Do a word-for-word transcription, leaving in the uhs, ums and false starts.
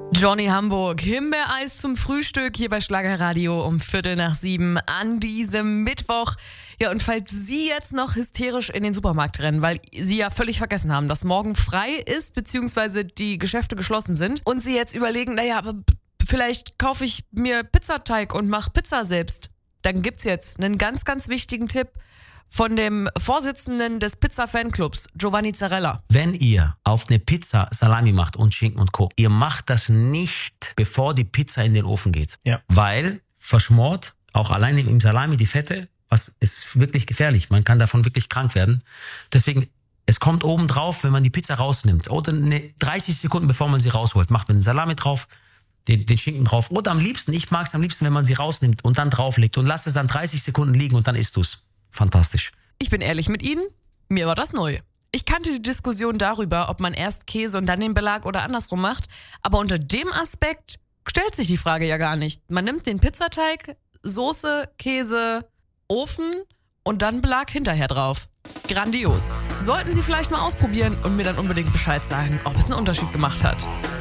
Johnny Hamburg, Himbeereis zum Frühstück hier bei Schlagerradio um Viertel nach sieben an diesem Mittwoch. Ja, und falls Sie jetzt noch hysterisch in den Supermarkt rennen, weil Sie ja völlig vergessen haben, dass morgen frei ist, beziehungsweise die Geschäfte geschlossen sind und Sie jetzt überlegen, naja, aber vielleicht kaufe ich mir Pizzateig und mache Pizza selbst, dann gibt's jetzt einen ganz, ganz wichtigen Tipp von dem Vorsitzenden des Pizza-Fanclubs, Giovanni Zarella. Wenn ihr auf eine Pizza Salami macht und Schinken und Co., ihr macht das nicht, bevor die Pizza in den Ofen geht. Ja. Weil verschmort, auch alleine im Salami, die Fette, was ist wirklich gefährlich. Man kann davon wirklich krank werden. Deswegen, es kommt oben drauf, wenn man die Pizza rausnimmt. Oder eine dreißig Sekunden, bevor man sie rausholt, macht man den Salami drauf, den, den Schinken drauf. Oder am liebsten, ich mag es am liebsten, wenn man sie rausnimmt und dann drauflegt und lasst es dann dreißig Sekunden liegen und dann isst du es. Fantastisch. Ich bin ehrlich mit Ihnen, mir war das neu. Ich kannte die Diskussion darüber, ob man erst Käse und dann den Belag oder andersrum macht. Aber unter dem Aspekt stellt sich die Frage ja gar nicht. Man nimmt den Pizzateig, Soße, Käse, Ofen und dann Belag hinterher drauf. Grandios. Sollten Sie vielleicht mal ausprobieren und mir dann unbedingt Bescheid sagen, ob es einen Unterschied gemacht hat.